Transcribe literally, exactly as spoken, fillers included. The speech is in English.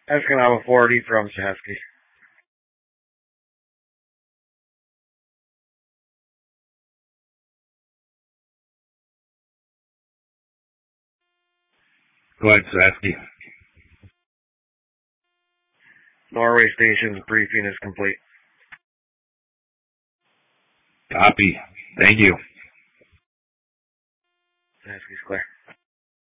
Escanaba forty from Sahaski. Go ahead, Sahaski. Norway Station's briefing is complete. Copy. Thank you. Sahaski's clear.